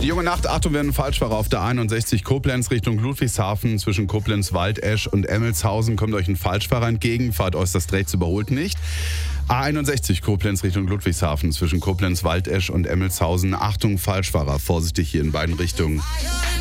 Die junge Nacht, Achtung, werden Falschfahrer auf der 61 Koblenz Richtung Ludwigshafen. Zwischen Koblenz-Waldesch und Emmelshausen kommt euch ein Falschfahrer entgegen. Fahrt äußerst rechts, überholt nicht. A61 Koblenz Richtung Ludwigshafen zwischen Koblenz-Waldesch und Emmelshausen. Achtung, Falschfahrer, vorsichtig hier in beiden Richtungen.